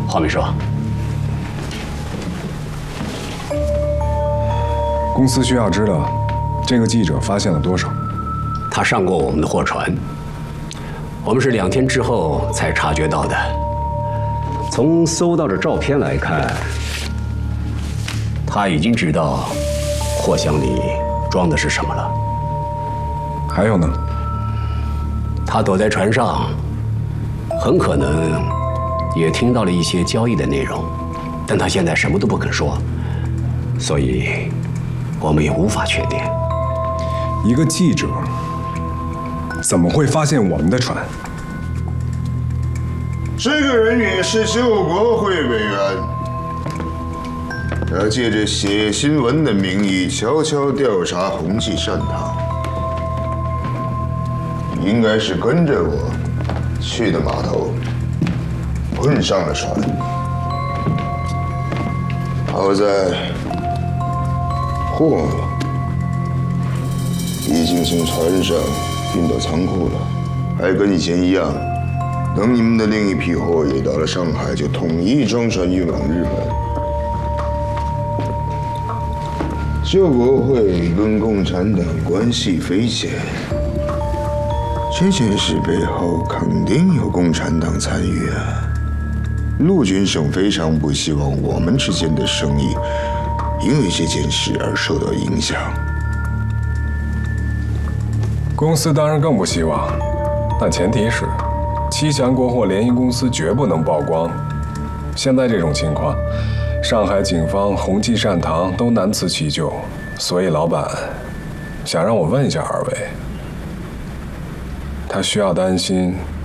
黄秘书， 公司需要知道，这个记者发现了多少？ 他上过我们的货船，我们是2天之后才察觉到的。从搜到的照片来看，他已经知道货箱里装的是什么了。 还有呢？ 他躲在船上，很可能也听到了一些交易的内容，但他现在什么都不肯说，所以我们也无法确定。 一个记者怎么会发现我们的船？ 这个人也是救国会委员，他借着写新闻的名义悄悄调查红旗善堂，应该是跟着我去的码头，混上了船。好在货已经从船上运到仓库了，还跟以前一样。等你们的另一批货也到了上海，就统一装船运往日本。救国会跟共产党关系匪浅，这件事背后肯定有共产党参与啊！陆军省非常不希望我们之间的生意因为这件事而受到影响。 公司当然更不希望，但前提是七祥国货联营公司绝不能曝光。现在这种情况，上海警方、红旗善堂都难辞其咎，所以老板想让我问一下二位，他需要担心